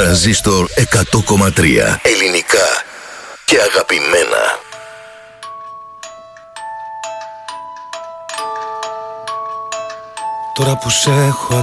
Τρανζίστορ 100,3. Ελληνικά και αγαπημένα. Τώρα που σε έχω